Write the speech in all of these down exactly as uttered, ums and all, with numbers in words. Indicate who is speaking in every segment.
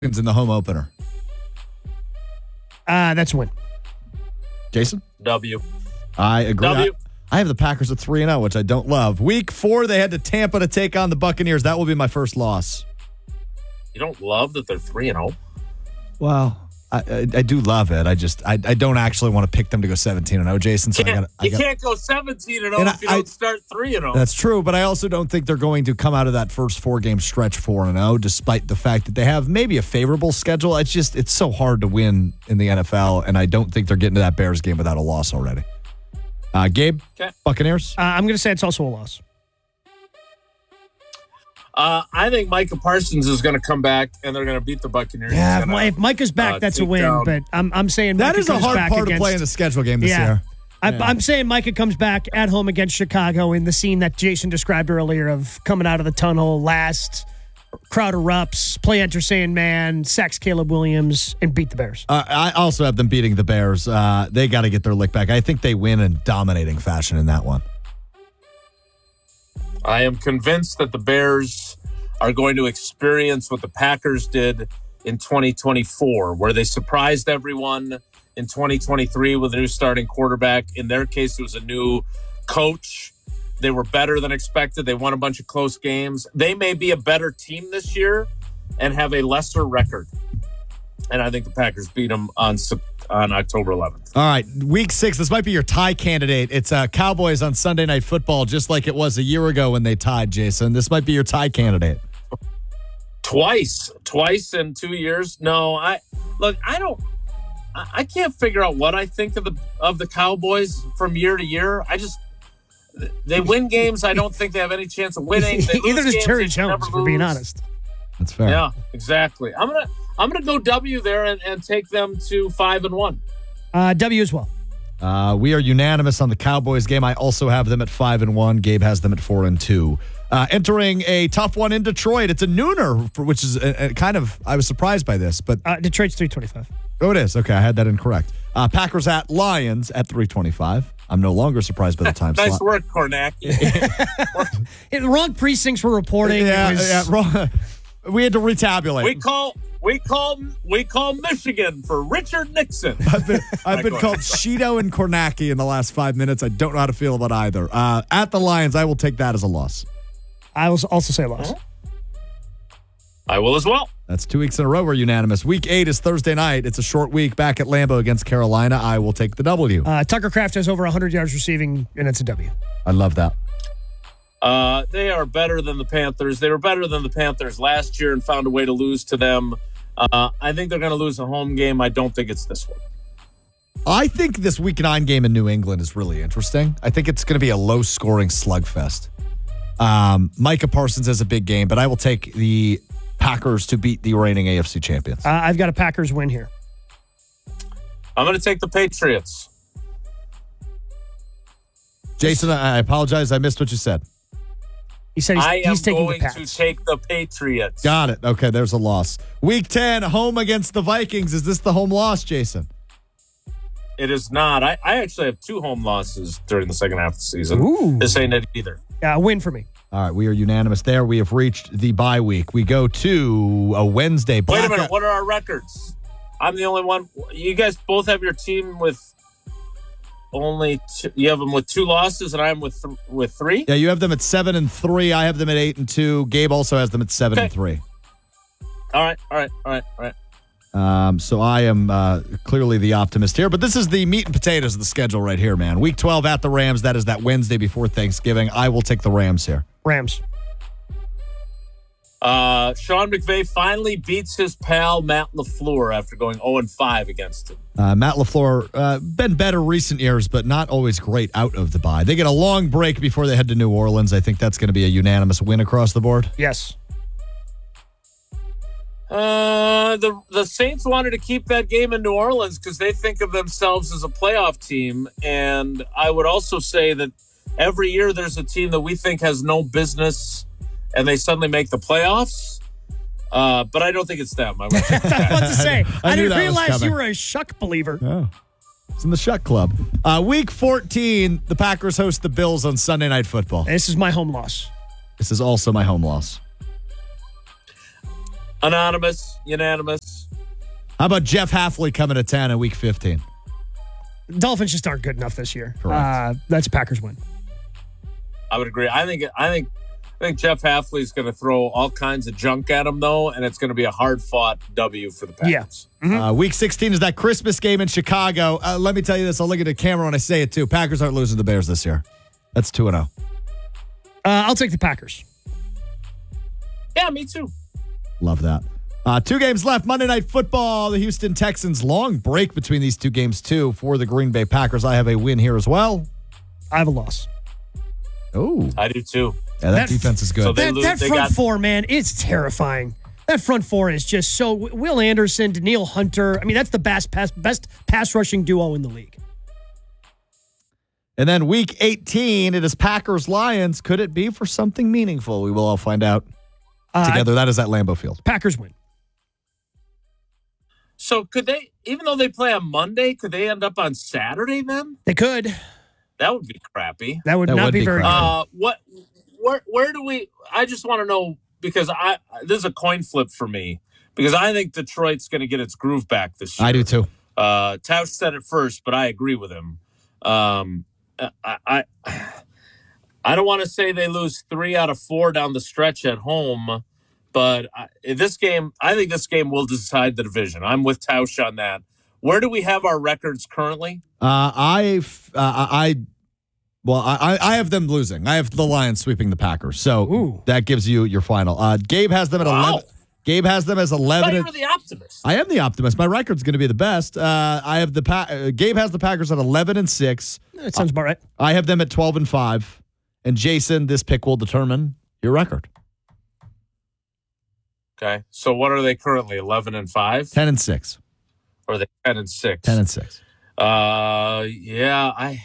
Speaker 1: in the home opener.
Speaker 2: Uh, that's a win.
Speaker 1: Jason?
Speaker 3: W.
Speaker 1: I agree.
Speaker 3: W.
Speaker 1: I, I have the Packers at three and oh, which I don't love. Week four, they head to Tampa to take on the Buccaneers. That will be my first loss.
Speaker 3: You don't love that they're three and oh?
Speaker 1: Well, I, I, I do love it. I just I, I don't actually want to pick them to go seventeen and oh, Jason. So I gotta, I
Speaker 3: you
Speaker 1: gotta,
Speaker 3: can't go seventeen and oh
Speaker 1: And
Speaker 3: if you
Speaker 1: I-
Speaker 3: don't start three and oh.
Speaker 1: That's true, but I also don't think they're going to come out of that first four-game stretch four and oh, despite the fact that they have maybe a favorable schedule. It's just it's so hard to win in the N F L, and I don't think they're getting to that Bears game without a loss already. Uh, Gabe,
Speaker 3: Okay.
Speaker 1: Buccaneers?
Speaker 2: Uh, I'm going to say it's also a loss.
Speaker 3: Uh, I think Micah Parsons is going to come back, and they're going to beat the Buccaneers.
Speaker 2: Yeah, if,
Speaker 3: He's gonna,
Speaker 2: if Micah's back,
Speaker 3: uh,
Speaker 2: that's a
Speaker 3: take
Speaker 2: win.
Speaker 3: down-
Speaker 2: But I'm I'm saying
Speaker 1: That
Speaker 2: Micah
Speaker 1: is a
Speaker 2: comes
Speaker 1: hard
Speaker 2: back
Speaker 1: part
Speaker 2: against,
Speaker 1: of playing the schedule game this
Speaker 2: Yeah.
Speaker 1: year.
Speaker 2: I,
Speaker 1: Yeah.
Speaker 2: I'm saying Micah comes back at home against Chicago in the scene that Jason described earlier of coming out of the tunnel last, crowd erupts, play enter Sandman, sacks Caleb Williams, and beat the Bears.
Speaker 1: Uh, I also have them beating the Bears. Uh, they got to get their lick back. I think they win in dominating fashion in that one.
Speaker 3: I am convinced that the Bears are going to experience what the Packers did in twenty twenty-four, where they surprised everyone in twenty twenty-three with a new starting quarterback. In their case, it was a new coach. They were better than expected. They won a bunch of close games. They may be a better team this year and have a lesser record. And I think the Packers beat them on Sep- on October eleventh.
Speaker 1: All right, week six. This might be your tie candidate. It's uh, Cowboys on Sunday Night Football, just like it was a year ago when they tied, Jason. This might be your tie candidate.
Speaker 3: Twice, twice in two years. No, I look. I don't. I, I can't figure out what I think of the of the Cowboys from year to year. I just they win games. I don't think they have any chance of winning. They lose
Speaker 2: Either does
Speaker 3: games
Speaker 2: Terry
Speaker 3: they should
Speaker 2: Jones,
Speaker 3: never
Speaker 2: for being
Speaker 3: lose.
Speaker 2: honest.
Speaker 1: That's fair.
Speaker 3: Yeah, exactly. I'm gonna I'm gonna go W there and, and take them to five and one.
Speaker 2: Uh, w as well.
Speaker 1: Uh, we are unanimous on the Cowboys game. I also have them at five and one. Gabe has them at four and two. Uh, entering a tough one in Detroit. It's a nooner, for, which is a, a kind of. I was surprised by this, but
Speaker 2: Uh, Detroit's three twenty-five.
Speaker 1: oh, it is. Okay, I had that incorrect. Uh, Packers at Lions at three twenty-five. I'm no longer surprised by the time
Speaker 3: Nice
Speaker 1: slot.
Speaker 3: work, Kornacki.
Speaker 2: The wrong precincts were reporting.
Speaker 1: Yeah,
Speaker 2: It was-
Speaker 1: yeah, wrong. We had to retabulate.
Speaker 3: we call we call we call Michigan for Richard Nixon.
Speaker 1: I've been, I've been
Speaker 3: Go
Speaker 1: called
Speaker 3: ahead.
Speaker 1: Cheeto and Kornacki in the last five minutes. I don't know how to feel about either. Uh, at the Lions, I will take that as a loss.
Speaker 2: I will also say loss.
Speaker 3: I will as well.
Speaker 1: That's two weeks in a row we're unanimous. Week eight is Thursday night. It's a short week back at Lambeau against Carolina. I will take the W.
Speaker 2: Uh, Tucker Kraft has over one hundred yards receiving, and it's a W.
Speaker 1: I love that.
Speaker 3: Uh, they are better than the Panthers. They were better than the Panthers last year and found a way to lose to them. Uh, I think they're going to lose a home game. I don't think it's this one.
Speaker 1: I think this week nine game in New England is really interesting. I think it's going to be a low-scoring slugfest. Um, Micah Parsons has a big game, but I will take the Packers to beat the reigning A F C champions.
Speaker 2: Uh, I've got a Packers win here.
Speaker 3: I'm going to take the Patriots.
Speaker 1: Jason, I apologize. I missed what you said.
Speaker 2: He said he's,
Speaker 3: I am
Speaker 2: he's taking the
Speaker 3: going to
Speaker 2: Pats.
Speaker 3: take the Patriots.
Speaker 1: Got it. Okay, there's a loss. Week ten, home against the Vikings. Is this the home loss, Jason?
Speaker 3: It is not. I, I actually have two home losses during the second half of the season.
Speaker 2: Ooh.
Speaker 3: This ain't it either.
Speaker 2: Yeah, a win for me.
Speaker 1: All right, we are unanimous there. We have reached the bye week. We go to a Wednesday.
Speaker 3: Wait a
Speaker 1: Black-
Speaker 3: minute. What are our records? I'm the only one. You guys both have your team with only two. You have them with two losses, and I'm with th- with three.
Speaker 1: Yeah, you have them at seven and three. I have them at eight and two. Gabe also has them at seven
Speaker 3: Okay.
Speaker 1: and three.
Speaker 3: All right. All right. All right. All right.
Speaker 1: Um, so I am uh, clearly the optimist here, but this is the meat and potatoes of the schedule right here, man. Week twelve at the Rams. That is that Wednesday before Thanksgiving. I will take the Rams here.
Speaker 2: Rams.
Speaker 3: Uh, Sean McVay finally beats his pal Matt LaFleur after going oh and five against him.
Speaker 1: Uh, Matt LaFleur, uh, been better recent years, but not always great out of the bye. They get a long break before they head to New Orleans. I think that's going to be a unanimous win across the board.
Speaker 2: Yes.
Speaker 3: Uh, the the Saints wanted to keep that game in New Orleans because they think of themselves as a playoff team, and I would also say that every year there's a team that we think has no business, and they suddenly make the playoffs. Uh, but I don't think it's them. I would
Speaker 2: I was about to say,
Speaker 1: I
Speaker 2: I,
Speaker 1: knew
Speaker 2: didn't
Speaker 1: that was
Speaker 2: realize you
Speaker 1: coming.
Speaker 2: were a Shuck believer.
Speaker 1: Oh. It's in the Shuck Club. Uh, week fourteen, the Packers host the Bills on Sunday Night Football.
Speaker 2: This is my home loss.
Speaker 1: This is also my home loss.
Speaker 3: Anonymous, unanimous.
Speaker 1: How about Jeff Halfley coming to town in week fifteen?
Speaker 2: Dolphins just aren't good enough this year.
Speaker 1: Correct.
Speaker 2: Uh, that's a Packers win.
Speaker 3: I would agree. I think I think I think Jeff Halfley's going to throw all kinds of junk at him though, and it's going to be a hard fought W for the Packers.
Speaker 2: Yeah. Mm-hmm.
Speaker 1: Uh, week sixteen is that Christmas game in Chicago. Uh, let me tell you this. I'll look at the camera when I say it too. Packers aren't losing the Bears this year. That's two and oh.
Speaker 2: Uh, I'll take the Packers.
Speaker 3: Yeah, me too.
Speaker 1: Love that. Uh, two games left. Monday Night Football. The Houston Texans. Long break between these two games, too, for the Green Bay Packers. I have a win here as well.
Speaker 2: I have a loss.
Speaker 1: Oh.
Speaker 3: I do, too.
Speaker 1: Yeah, that,
Speaker 2: That-
Speaker 1: defense is good.
Speaker 3: So they
Speaker 2: That,
Speaker 3: lose-
Speaker 2: that
Speaker 3: they
Speaker 2: front
Speaker 3: got-
Speaker 2: four, man, it's terrifying. That front four is just so. Will Anderson, Daniil Hunter. I mean, that's the best pass, best pass rushing duo in the league.
Speaker 1: and then week eighteen, it is Packers-Lions. Could it be for something meaningful? We will all find out
Speaker 2: Uh,
Speaker 1: together. That is at Lambeau Field.
Speaker 2: Packers win.
Speaker 3: So could they, even though they play on Monday, could they end up on Saturday then?
Speaker 2: They could.
Speaker 3: That would be crappy.
Speaker 2: That would
Speaker 1: That
Speaker 2: not
Speaker 1: would
Speaker 2: be,
Speaker 1: be
Speaker 2: very
Speaker 1: crappy.
Speaker 2: good.
Speaker 3: Uh, what, where, where do we? I just want to know because I this is a coin flip for me because I think Detroit's going to get its groove back this year.
Speaker 1: I do, too.
Speaker 3: Uh, Tausch said it first, but I agree with him. Um, I, I, I don't want to say they lose three out of four down the stretch at home, but I, in this game, I think this game will decide the division. I'm with Tausch on that. Where do we have our records currently?
Speaker 1: Uh, I've, uh, I, well, I, I have them losing. I have the Lions sweeping the Packers. So
Speaker 2: Ooh.
Speaker 1: that gives you your final. Uh, Gabe has them at
Speaker 3: Wow.
Speaker 1: eleven. Gabe has them as
Speaker 3: I
Speaker 1: eleven.
Speaker 3: thought you
Speaker 1: and-
Speaker 3: were the optimist.
Speaker 1: I am the optimist. My record's going to be the best. Uh, I have the pa- uh, Gabe has the Packers at eleven and six.
Speaker 2: That sounds about right.
Speaker 1: I have them at twelve and five. And Jason, this pick will determine your record.
Speaker 3: Okay, so what are they currently? Eleven and five,
Speaker 1: ten and six.
Speaker 3: or are they ten and six?
Speaker 1: ten and six.
Speaker 3: Uh, yeah, I.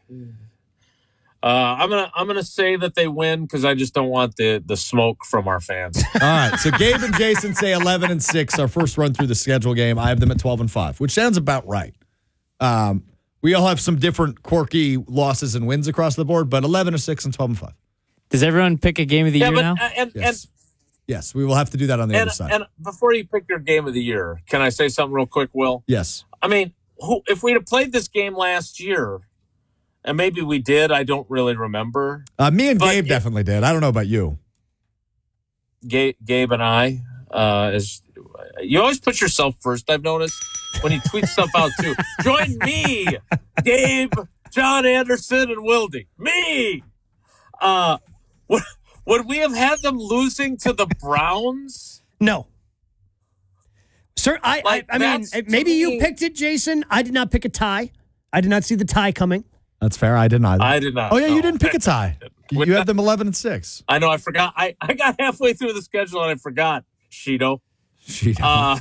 Speaker 3: Uh, I'm gonna I'm gonna say that they win because I just don't want the the smoke from our fans.
Speaker 1: All right. So Gabe and Jason say eleven and six. Our first run through the schedule game. I have them at twelve and five, which sounds about right. Um, we all have some different quirky losses and wins across the board, but eleven and six and twelve and five.
Speaker 4: Does everyone pick a game of the
Speaker 3: yeah,
Speaker 4: year
Speaker 3: but
Speaker 4: now?
Speaker 3: uh, and
Speaker 1: Yes. Yes, we will have to do that on the
Speaker 3: and
Speaker 1: other
Speaker 3: and,
Speaker 1: side.
Speaker 3: and before you pick your game of the year, can I say something real quick, Will?
Speaker 1: Yes.
Speaker 3: I mean, who, if we'd have played this game last year, and maybe we did, I don't really remember.
Speaker 1: Uh, me and
Speaker 3: But
Speaker 1: Gabe
Speaker 3: if-
Speaker 1: definitely did. I don't know about you.
Speaker 3: Gabe, Gabe and I, uh, as you always put yourself first. I've noticed when you tweet stuff out too. Join me, Gabe, John Anderson, and Wildy. Me. Uh, would, would we have had them losing to the Browns?
Speaker 2: No. Sir, I,
Speaker 3: Like,
Speaker 2: I, I mean,
Speaker 3: that's, to
Speaker 2: maybe you
Speaker 3: me-
Speaker 2: picked it, Jason. I did not pick a tie. I did not see the tie coming.
Speaker 1: That's fair. I didn't either.
Speaker 3: I did not.
Speaker 1: oh, yeah,
Speaker 3: know.
Speaker 1: you didn't pick a tie. You
Speaker 3: With
Speaker 1: you
Speaker 3: that-
Speaker 1: had them eleven and six.
Speaker 3: I know. I forgot. I, I got halfway through the schedule and I forgot. Shido.
Speaker 1: She
Speaker 3: Uh,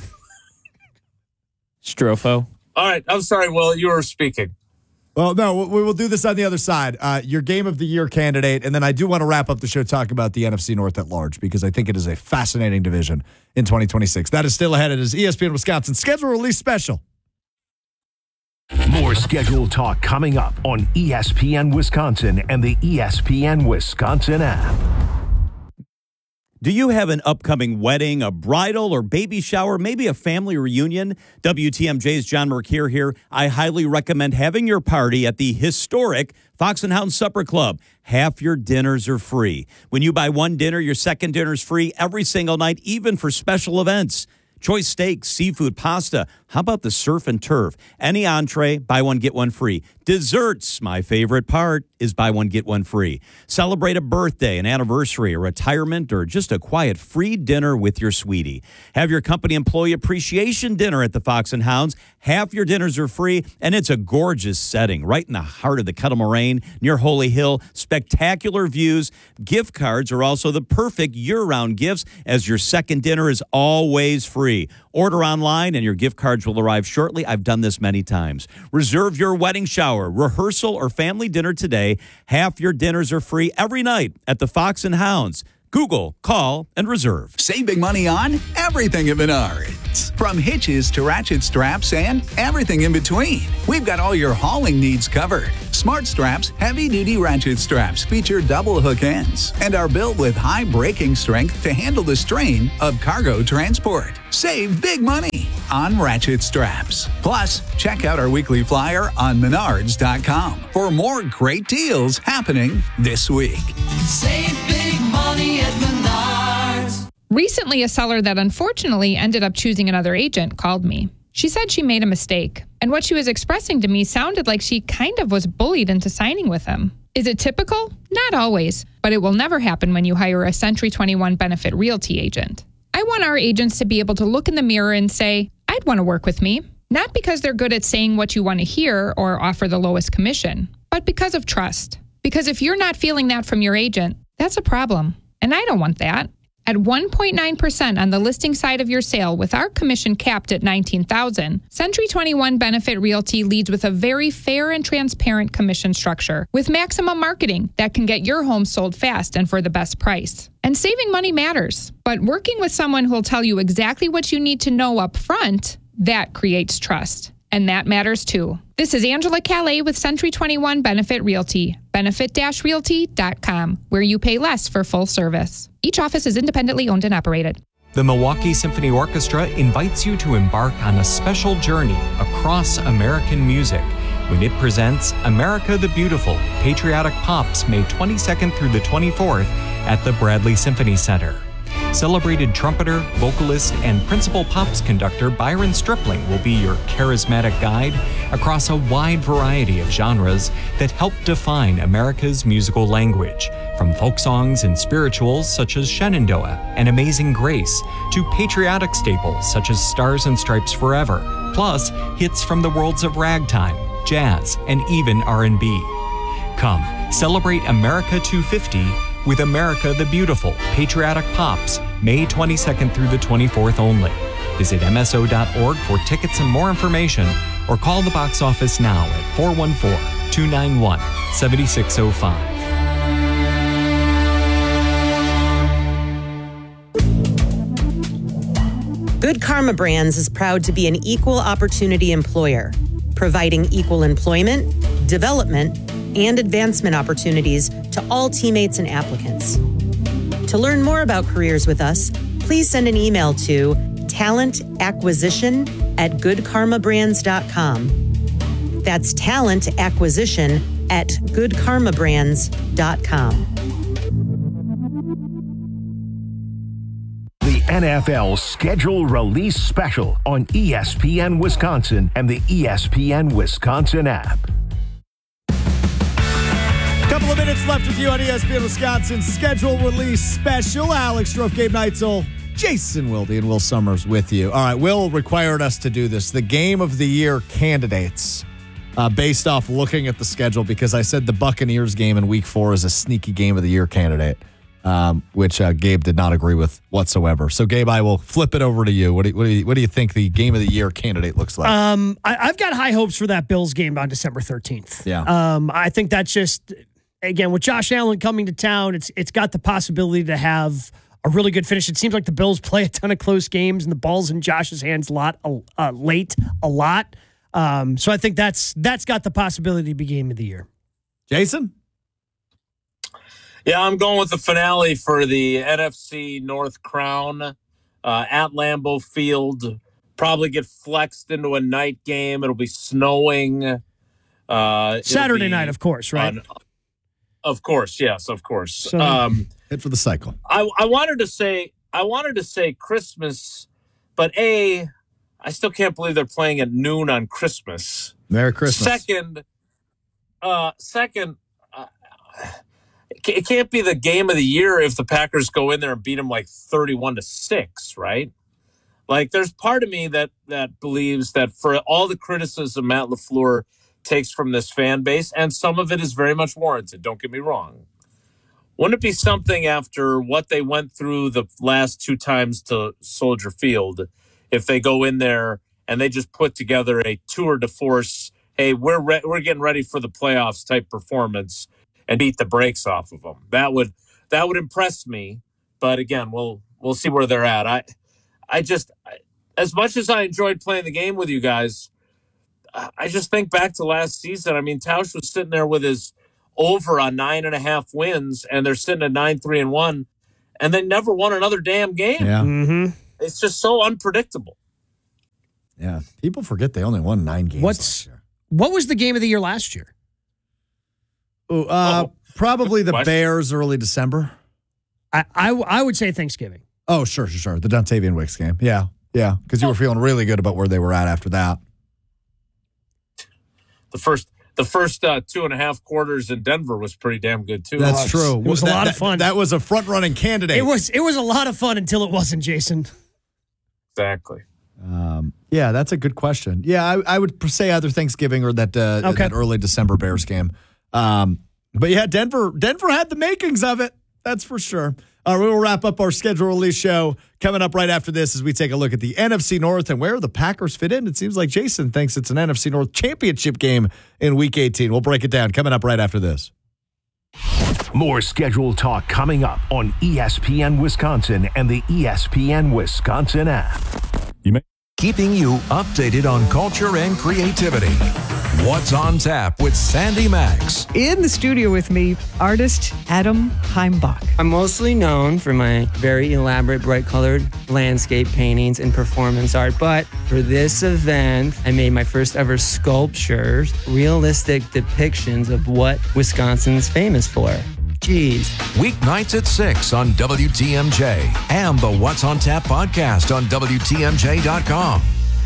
Speaker 4: Strofo.
Speaker 3: all right. I'm sorry, Will. You were speaking.
Speaker 1: Well, no, we will do this on the other side. Uh, your game of the year candidate, and then I do want to wrap up the show talking about the N F C North at large because I think it is a fascinating division in twenty twenty-six. That is still ahead. It is E S P N Wisconsin schedule release special.
Speaker 5: More schedule talk coming up on E S P N Wisconsin and the E S P N Wisconsin app.
Speaker 6: Do you have an upcoming wedding, a bridal or baby shower, maybe a family reunion? W T M J's John Mercure here. I highly recommend having your party at the historic Fox and Hound Supper Club. Half your dinners are free. When you buy one dinner, your second dinner is free every single night, even for special events. Choice steaks, seafood, pasta. How about the surf and turf? Any entree, buy one, get one free. Desserts, my favorite part, is buy one, get one free. Celebrate a birthday, an anniversary, a retirement, or just a quiet free dinner with your sweetie. Have your company employee appreciation dinner at the Fox and Hounds. Half your dinners are free, and it's a gorgeous setting right in the heart of the Kettle Moraine near Holy Hill. Spectacular views. Gift cards are also the perfect year-round gifts, as your second dinner is always free. Order online and your gift cards will arrive shortly. I've done this many times. Reserve your wedding shower, rehearsal, or family dinner today. Half your dinners are free every night at the Fox and Hounds. Google, call, and reserve.
Speaker 7: Save big money on everything at Menards. From hitches to ratchet straps and everything in between. We've got all your hauling needs covered. Smart Straps heavy-duty ratchet straps feature double hook ends and are built with high braking strength to handle the strain of cargo transport. Save big money on ratchet straps. Plus, check out our weekly flyer on menards dot com for more great deals happening this week.
Speaker 8: Save big money at Menards.
Speaker 9: Recently, a seller that unfortunately ended up choosing another agent called me. She said she made a mistake, and what she was expressing to me sounded like she kind of was bullied into signing with him. Is it typical? Not always, but it will never happen when you hire a Century twenty-one Benefit Realty agent. I want our agents to be able to look in the mirror and say, I'd want to work with me. Not because they're good at saying what you want to hear or offer the lowest commission, but because of trust. Because if you're not feeling that from your agent, that's a problem. And I don't want that. At one point nine percent on the listing side of your sale with our commission capped at nineteen thousand dollars, Century twenty-one Benefit Realty leads with a very fair and transparent commission structure with maximum marketing that can get your home sold fast and for the best price. And saving money matters, but working with someone who'll tell you exactly what you need to know up front, that creates trust. And that matters too. This is Angela Calais with Century twenty-one Benefit Realty, benefit dash realty dot com, where you pay less for full service. Each office is independently owned and operated.
Speaker 10: The Milwaukee Symphony Orchestra invites you to embark on a special journey across American music when it presents America the Beautiful, Patriotic Pops, May twenty-second through the twenty-fourth at the Bradley Symphony Center. Celebrated trumpeter, vocalist, and principal pops conductor Byron Stripling will be your charismatic guide across a wide variety of genres that help define America's musical language, from folk songs and spirituals such as Shenandoah and Amazing Grace to patriotic staples such as Stars and Stripes Forever, plus hits from the worlds of ragtime, jazz, and even R and B. Come, celebrate America two fifty with America the Beautiful, Patriotic Pops, May twenty-second through the twenty-fourth only. Visit M S O dot org for tickets and more information, or call the box office now at four one four, two nine one, seven six zero five.
Speaker 11: Good Karma Brands is proud to be an equal opportunity employer, providing equal employment, development, and advancement opportunities to all teammates and applicants. To learn more about careers with us, please send an email to talent acquisition at good karma brands dot com. That's talent acquisition at good karma brands dot com.
Speaker 5: The N F L Schedule Release Special on E S P N Wisconsin and the E S P N Wisconsin app.
Speaker 1: Couple of minutes left with you on E S P N Wisconsin schedule release special. Alex Strofe, Gabe Neitzel, Jason Wilde, and Will Summers with you. All right, Will required us to do this. The Game of the Year candidates uh, based off looking at the schedule, because I said the Buccaneers game in week four is a sneaky Game of the Year candidate, um, which uh, Gabe did not agree with whatsoever. So, Gabe, I will flip it over to you. What do you, what do you, what do you think the Game of the Year candidate looks like?
Speaker 2: Um, I, I've got high hopes for that Bills game on December thirteenth.
Speaker 1: Yeah.
Speaker 2: Um, I think that's just... Again, with Josh Allen coming to town, it's it's got the possibility to have a really good finish. It seems like the Bills play a ton of close games, and the ball's in Josh's hands a lot, uh, late a lot. Um, so I think that's that's got the possibility to be Game of the Year.
Speaker 1: Jason?
Speaker 3: Yeah, I'm going with the finale for the N F C North Crown uh, at Lambeau Field. Probably get flexed into a night game. It'll be snowing. Uh,
Speaker 2: Saturday
Speaker 3: be
Speaker 2: night, of course, right?
Speaker 3: On, Of course, yes, of course.
Speaker 2: So,
Speaker 3: um,
Speaker 1: head for the cycle.
Speaker 3: I, I wanted to say I wanted to say Christmas, but A, I still can't believe they're playing at noon on Christmas.
Speaker 1: Merry Christmas.
Speaker 3: Second, uh, second, uh, it can't be the game of the year if the Packers go in there and beat them like thirty-one to six, right? Like, there's part of me that that believes that for all the criticism Matt LaFleur takes from this fan base, and some of it is very much warranted, don't get me wrong. Wouldn't it be something after what they went through the last two times to Soldier Field if they go in there and they just put together a tour de force, hey, we're re- we're getting ready for the playoffs type performance and beat the brakes off of them? That would that would impress me. But again, we'll we'll see where they're at. I I just I, as much as I enjoyed playing the game with you guys, I just think back to last season. I mean, Tausch was sitting there with his over on nine and a half wins, and they're sitting at nine, three, and one, and they never won another damn game.
Speaker 1: Yeah.
Speaker 2: Mm-hmm.
Speaker 3: It's just so unpredictable.
Speaker 1: Yeah. People forget they only won nine games
Speaker 2: What's
Speaker 1: last year.
Speaker 2: What was the game of the year last year?
Speaker 1: Ooh, uh,
Speaker 3: Oh,
Speaker 1: probably the
Speaker 3: question.
Speaker 1: Bears early December.
Speaker 2: I, I, I would say Thanksgiving.
Speaker 1: Oh, sure, sure, sure. The Dontavian Wicks game. Yeah. Yeah. Because you were feeling really good about where they were at after that.
Speaker 3: The first the first uh, two and a half quarters in Denver was pretty damn good, too.
Speaker 1: That's true.
Speaker 2: It was a
Speaker 1: That-
Speaker 2: lot
Speaker 1: that-
Speaker 2: of fun.
Speaker 1: That was a front running candidate.
Speaker 2: It was it was a lot of fun until it wasn't, Jason.
Speaker 3: Exactly.
Speaker 1: Um, yeah, that's a good question. Yeah, I, I would say either Thanksgiving or that uh,
Speaker 2: Okay.
Speaker 1: that early December Bears game. Um, but yeah, Denver Denver had the makings of it. That's for sure. All right, we will wrap up our schedule release show coming up right after this as we take a look at the N F C North and where the Packers fit in. It seems like Jason thinks it's an N F C North championship game in Week eighteen. We'll break it down coming up right after this.
Speaker 5: More schedule talk coming up on E S P N Wisconsin and the E S P N Wisconsin app.
Speaker 12: Keeping you updated on culture and creativity. What's on Tap with Sandy Max.
Speaker 13: In the studio with me, artist Adam Heimbach.
Speaker 14: I'm mostly known for my very elaborate, bright-colored landscape paintings and performance art, but for this event, I made my first ever sculptures, realistic depictions of what Wisconsin's famous for. Geez.
Speaker 12: Weeknights at six on W T M J and the What's on Tap podcast on W T M J dot com.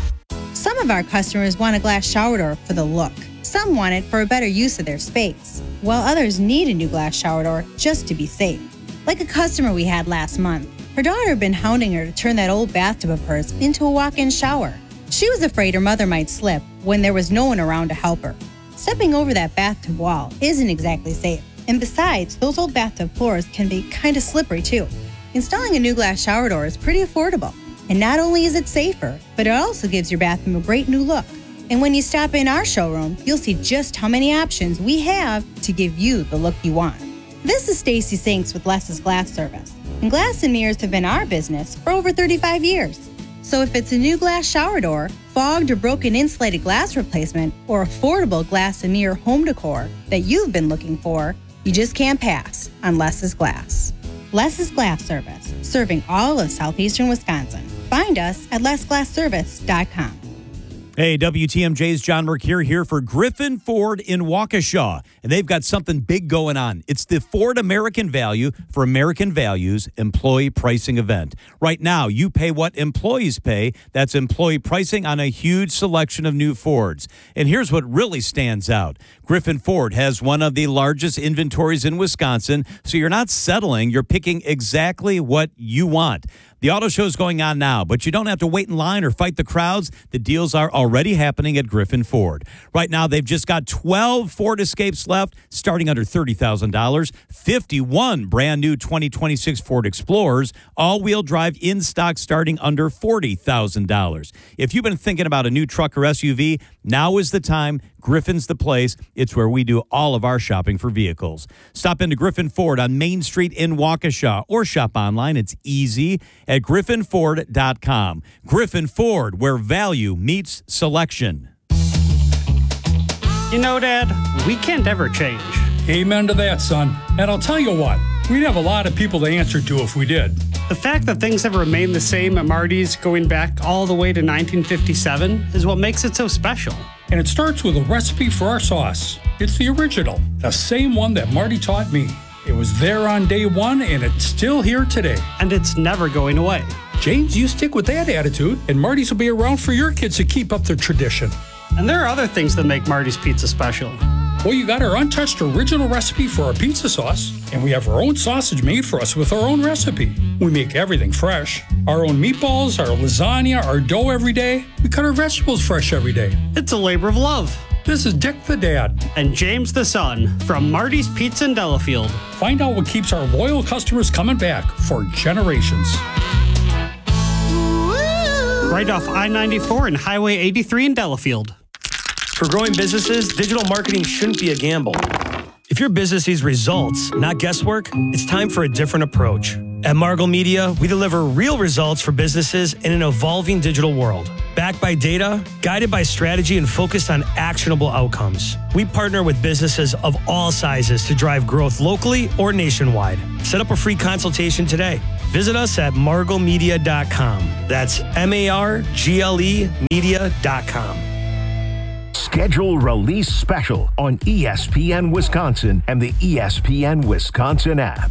Speaker 15: Some of our customers want a glass shower door for the look. Some want it for a better use of their space, while others need a new glass shower door just to be safe. Like a customer we had last month. Her daughter had been hounding her to turn that old bathtub of hers into a walk-in shower. She was afraid her mother might slip when there was no one around to help her. Stepping over that bathtub wall isn't exactly safe. And besides, those old bathtub floors can be kind of slippery too. Installing a new glass shower door is pretty affordable. And not only is it safer, but it also gives your bathroom a great new look. And when you stop in our showroom, you'll see just how many options we have to give you the look you want. This is Stacy Sinks with Less's Glass Service. And glass and mirrors have been our business for over thirty-five years. So if it's a new glass shower door, fogged or broken insulated glass replacement, or affordable glass and mirror home decor that you've been looking for, you just can't pass on Less's Glass. Less's Glass Service, serving all of southeastern Wisconsin. Find us at less glass service dot com.
Speaker 6: Hey, W T M J's John Mercure here for Griffin Ford in Waukesha. And they've got something big going on. It's the Ford American Value for American Values employee pricing event. Right now, you pay what employees pay. That's employee pricing on a huge selection of new Fords. And here's what really stands out. Griffin Ford has one of the largest inventories in Wisconsin, so you're not settling. You're picking exactly what you want. The auto show is going on now, but you don't have to wait in line or fight the crowds. The deals are already happening at Griffin Ford. Right now, they've just got twelve Ford Escapes left, starting under thirty thousand dollars, fifty-one brand new twenty twenty-six Ford Explorers, all-wheel drive in stock starting under forty thousand dollars. If you've been thinking about a new truck or S U V, now is the time. Griffin's the place. It's where we do all of our shopping for vehicles. Stop into Griffin Ford on Main Street in Waukesha or shop online. It's easy at griffin ford dot com. Griffin Ford, where value meets selection.
Speaker 16: You know, Dad, we can't ever change. Amen to that, son. And I'll tell you what, we'd have a lot of people to answer to if we did. The fact that things have remained the same at Marty's going back all the way to nineteen fifty-seven is what makes it so special. And it starts with a recipe for our sauce. It's the original, the same one that Marty taught me. It was there on day one, and it's still here today. And it's never going away. James, you stick with that attitude, and Marty's will be around for your kids to keep up their tradition. And there are other things that make Marty's Pizza special. Well, you got our untouched original recipe for our pizza sauce, and we have our own sausage made for us with our own recipe. We make everything fresh. Our own meatballs, our lasagna, our dough every day. We cut our vegetables fresh every day. It's a labor of love. This is Dick the Dad. And James the Son from Marty's Pizza in Delafield. Find out what keeps our loyal customers coming back for generations. Right off I ninety-four and Highway eighty-three in Delafield.
Speaker 17: For growing businesses, digital marketing shouldn't be a gamble. If your business needs results, not guesswork, it's time for a different approach. At Margle Media, we deliver real results for businesses in an evolving digital world. Backed by data, guided by strategy, and focused on actionable outcomes. We partner with businesses of all sizes to drive growth locally or nationwide. Set up a free consultation today. Visit us at margle media dot com. That's M A R G L E media dot com.
Speaker 5: Schedule Release Special on E S P N Wisconsin and the E S P N Wisconsin app.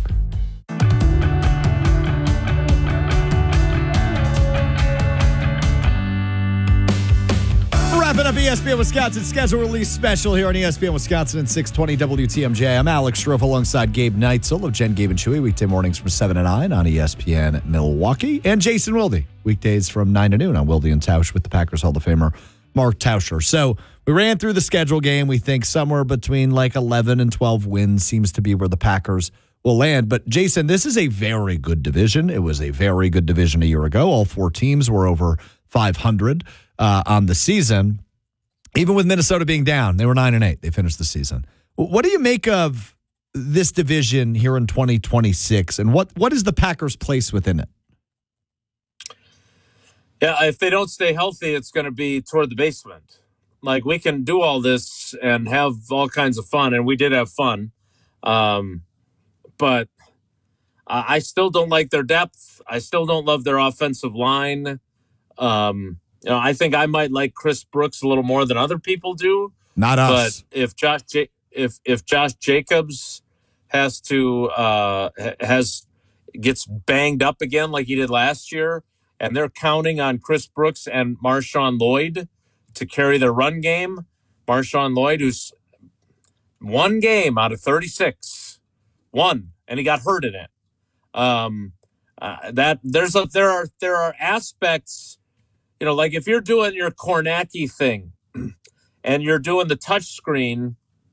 Speaker 1: Wrapping up E S P N Wisconsin Schedule Release Special here on E S P N Wisconsin and six twenty W T M J. I'm Alex Strofe alongside Gabe Neitzel of Jen, Gabe, and Chewy, weekday mornings from seven to nine on E S P N Milwaukee. And Jason Wilde, weekdays from nine to noon on Wilde and Tausch with the Packers Hall of Famer Mark Tauscher. So we ran through the schedule game. We think somewhere between like eleven and twelve wins seems to be where the Packers will land. But Jason, this is a very good division. It was a very good division a year ago. All four teams were over five hundred uh, on the season. Even with Minnesota being down, they were nine and eight. They finished the season. What do you make of this division here in twenty twenty-six, and what what is the Packers' place within it?
Speaker 3: Yeah, if they don't stay healthy, it's going to be toward the basement. Like, we can do all this and have all kinds of fun, and we did have fun. Um, but I still don't like their depth. I still don't love their offensive line. Um, you know, I think I might like Chris Brooks a little more than other people do.
Speaker 1: Not us.
Speaker 3: But if Josh, ja- if if Josh Jacobs has to uh, has gets banged up again like he did last year, and they're counting on Chris Brooks and Marshawn Lloyd to carry their run game. Marshawn Lloyd, who's one game out of thirty-six, one, and he got hurt in it. Um, uh, that there's a there are there are aspects, you know, like if you're doing your Kornacki thing, and you're doing the touch screen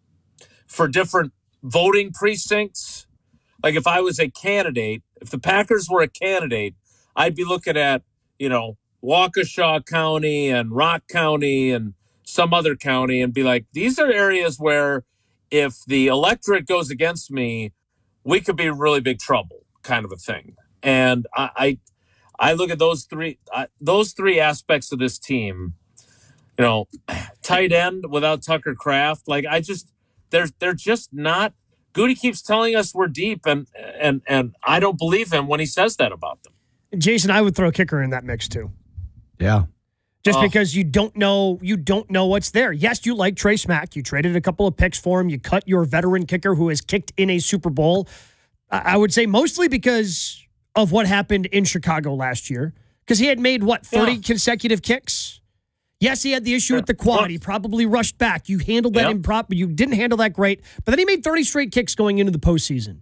Speaker 3: for different voting precincts. Like if I was a candidate, if the Packers were a candidate, I'd be looking at, you know, Waukesha County and Rock County and some other county and be like, these are areas where if the electorate goes against me, we could be in really big trouble, kind of a thing. And I I, I look at those three I, those three aspects of this team, you know, tight end without Tucker Kraft. Like I just they're they're just not. Goody keeps telling us we're deep, and and and I don't believe him when he says that about them.
Speaker 2: Jason, I would throw a kicker in that mix too.
Speaker 1: Yeah.
Speaker 2: Just
Speaker 3: Oh.
Speaker 2: because you don't know you don't know what's there. Yes, you like Trey Smack. You traded a couple of picks for him. You cut your veteran kicker who has kicked in a Super Bowl. I I would say mostly because of what happened in Chicago last year. Because he had made, what, thirty
Speaker 3: Yeah.
Speaker 2: consecutive kicks? Yes, he had the issue with the quad. He probably rushed back. You handled that
Speaker 3: Yep.
Speaker 2: improper. You didn't handle that great. But then he made thirty straight kicks going into the postseason.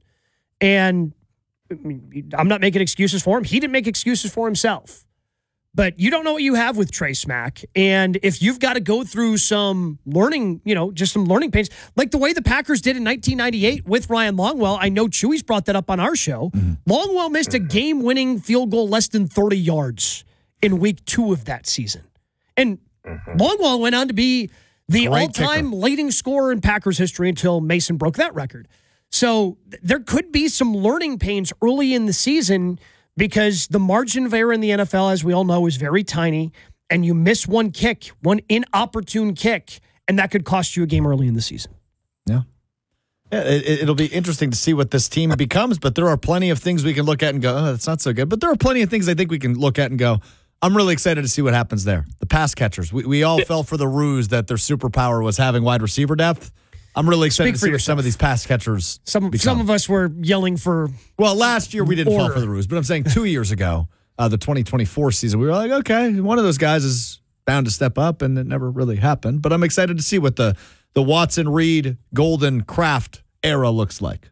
Speaker 2: And I mean, I'm not making excuses for him. He didn't make excuses for himself. But you don't know what you have with Trey Smack. And if you've got to go through some learning, you know, just some learning pains, like the way the Packers did in nineteen ninety-eight with Ryan Longwell. I know Chewy's brought that up on our show. Longwell missed a game-winning field goal less than thirty yards in week two of that season. And Longwell went on to be the
Speaker 1: Great
Speaker 2: all-time
Speaker 1: kicker.
Speaker 2: leading scorer in Packers history until Mason broke that record. So th- there could be some learning pains early in the season because the margin of error in the N F L, as we all know, is very tiny, and you miss one kick, one inopportune kick, and that could cost you a game early in the season.
Speaker 1: Yeah. Yeah, it, it'll be interesting to see what this team becomes, but there are plenty of things we can look at and go, oh, that's not so good. But there are plenty of things I think we can look at and go, I'm really excited to see what happens there. The pass catchers. We, we all fell for the ruse that their superpower was having wide receiver depth. I'm really excited
Speaker 2: Speak
Speaker 1: to
Speaker 2: for
Speaker 1: see what
Speaker 2: yourself.
Speaker 1: some of these pass catchers
Speaker 2: Some
Speaker 1: become.
Speaker 2: some of us were yelling for
Speaker 1: Well, last year we didn't fall
Speaker 2: Order.
Speaker 1: for the ruse, but I'm saying two years ago, uh, the twenty twenty-four season, we were like, okay, one of those guys is bound to step up, and it never really happened. But I'm excited to see what the the Watson, Reed, Golden, Kraft era looks like.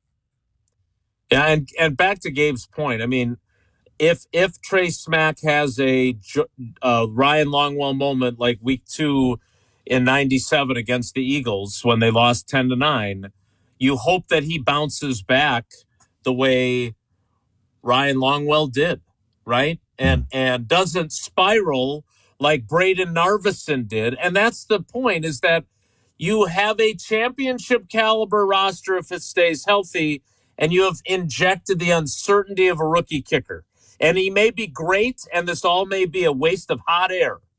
Speaker 3: Yeah, and and back to Gabe's point. I mean, if if Trey Smack has a Jo- uh, Ryan Longwell moment like week two in ninety-seven against the Eagles when they lost ten to nine, you hope that he bounces back the way Ryan Longwell did, right? And and doesn't spiral like Braden Narvison did. And that's the point, is that you have a championship caliber roster if it stays healthy, and you have injected the uncertainty of a rookie kicker. And he may be great, and this all may be a waste of hot air.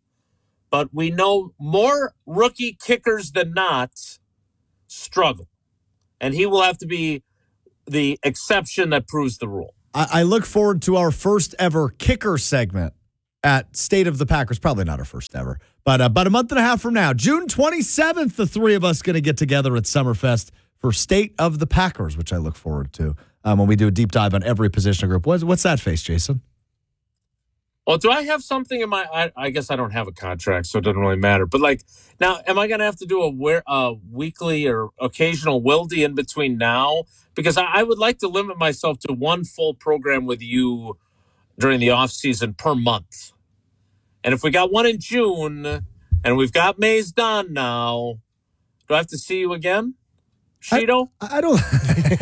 Speaker 3: but we know more rookie kickers than not struggle. And he will have to be the exception that proves the rule.
Speaker 1: I, I look forward to our first ever kicker segment at State of the Packers. Probably not our first ever, but uh, about a month and a half from now, June twenty-seventh, the three of us going to get together at Summerfest for State of the Packers, which I look forward to um, when we do a deep dive on every position group. What's, what's that face, Jason?
Speaker 3: Well, do I have something in my? I, I guess I don't have a contract, so it doesn't really matter. But like now, am I going to have to do a wear, uh, weekly or occasional Wildy in between now? Because I, I would like to limit myself to one full program with you during the off season per month. And if we got one in June and we've got Mays done now, do I have to see you again, Shido?
Speaker 1: I, I don't.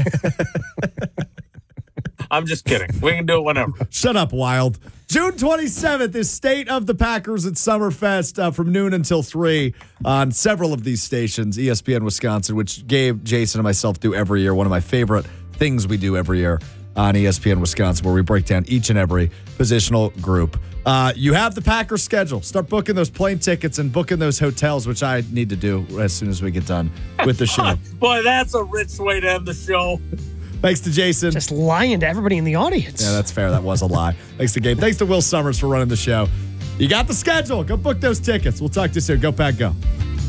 Speaker 3: I'm just kidding. We can do it whenever.
Speaker 1: Shut up, Wild. June twenty-seventh is State of the Packers at Summerfest uh, from noon until three on several of these stations, E S P N Wisconsin, which Gabe, Jason, and myself do every year. One of my favorite things we do every year on E S P N Wisconsin, where we break down each and every positional group. Uh, you have the Packers schedule. Start booking those plane tickets and booking those hotels, which I need to do as soon as we get done with the show.
Speaker 3: Boy, that's a rich way to end the show.
Speaker 1: Thanks to Jason.
Speaker 2: Just lying to everybody in the audience.
Speaker 1: Yeah, that's fair. That was a lie. Thanks to Gabe. Thanks to Will Summers for running the show. You got the schedule. Go book those tickets. We'll talk to you soon. Go Pack, go.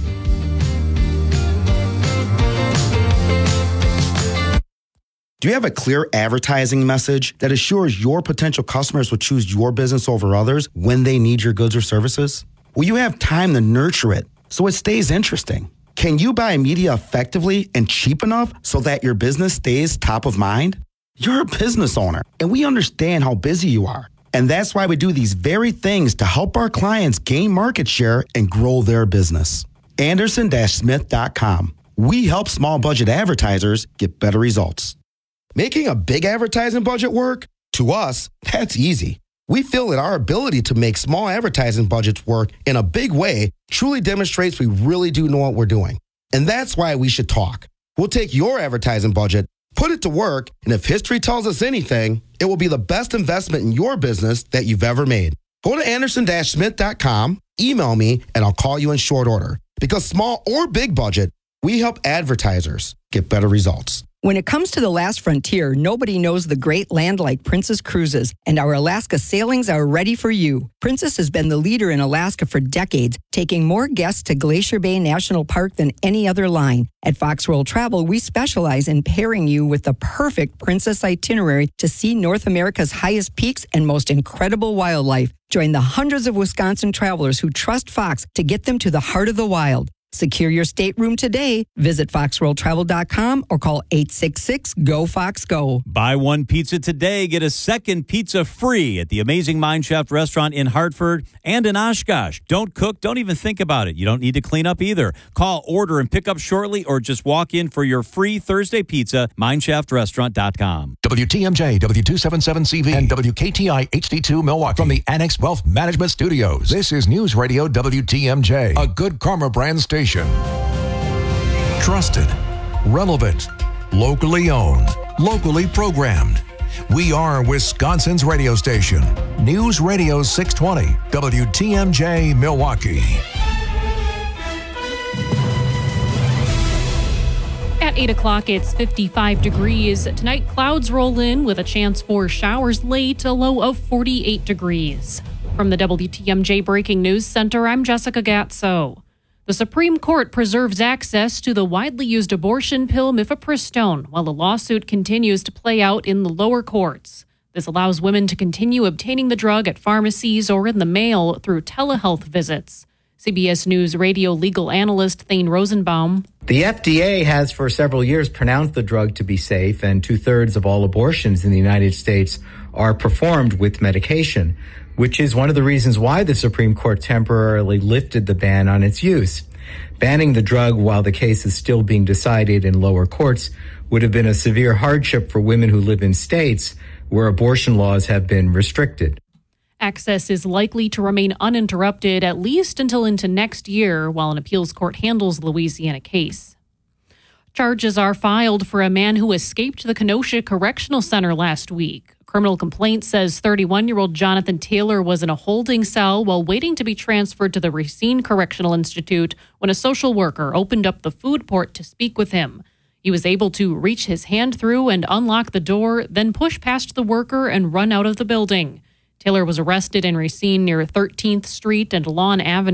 Speaker 18: Do you have a clear advertising message that assures your potential customers will choose your business over others when they need your goods or services? Will you have time to nurture it so it stays interesting? Can you buy media effectively and cheap enough so that your business stays top of mind? You're a business owner, and we understand how busy you are. And that's why we do these very things to help our clients gain market share and grow their business. Anderson Smith dot com. We help small budget advertisers get better results. Making a big advertising budget work? To us, that's easy. We feel that our ability to make small advertising budgets work in a big way truly demonstrates we really do know what we're doing. And that's why we should talk. We'll take your advertising budget, put it to work, and if history tells us anything, it will be the best investment in your business that you've ever made. Go to Anderson Smith dot com, email me, and I'll call you in short order. Because small or big budget, we help advertisers get better results.
Speaker 19: When it comes to the last frontier, nobody knows the great land like Princess Cruises, and our Alaska sailings are ready for you. Princess has been the leader in Alaska for decades, taking more guests to Glacier Bay National Park than any other line. At Fox World Travel, we specialize in pairing you with the perfect Princess itinerary to see North America's highest peaks and most incredible wildlife. Join the hundreds of Wisconsin travelers who trust Fox to get them to the heart of the wild. Secure your stateroom today. Visit fox world travel dot com or call eight six six, G O, Fox, Go.
Speaker 6: Buy one pizza today, get a second pizza free at the Amazing Mineshaft restaurant in Hartford and in Oshkosh. Don't cook, don't even think about it. You don't need to clean up either. Call, order, and pick up shortly or just walk in for your free Thursday pizza, mineshaft restaurant dot com.
Speaker 12: W T M J, W two seventy-seven C V, and W K T I H D two Milwaukee from the Annex Wealth Management Studios. This is News Radio W T M J, a Good Karma brand station. Trusted, relevant, locally owned, locally programmed. We are Wisconsin's radio station. News Radio six twenty, W T M J, Milwaukee.
Speaker 20: At eight o'clock, it's fifty-five degrees. Tonight, clouds roll in with a chance for showers late, a low of forty-eight degrees. From the W T M J Breaking News Center, I'm Jessica Gatso. The Supreme Court preserves access to the widely used abortion pill mifepristone while the lawsuit continues to play out in the lower courts. This allows women to continue obtaining the drug at pharmacies or in the mail through telehealth visits. C B S News radio legal analyst Thane Rosenbaum.
Speaker 21: The F D A has for several years pronounced the drug to be safe, and two-thirds of all abortions in the United States are performed with medication, which is one of the reasons why the Supreme Court temporarily lifted the ban on its use. Banning the drug while the case is still being decided in lower courts would have been a severe hardship for women who live in states where abortion laws have been restricted.
Speaker 20: Access is likely to remain uninterrupted at least until into next year while an appeals court handles the Louisiana case. Charges are filed for a man who escaped the Kenosha Correctional Center last week. Criminal complaint says thirty-one-year-old Jonathan Taylor was in a holding cell while waiting to be transferred to the Racine Correctional Institute when a social worker opened up the food port to speak with him. He was able to reach his hand through and unlock the door, then push past the worker and run out of the building. Taylor was arrested in Racine near thirteenth Street and Lawn Avenue.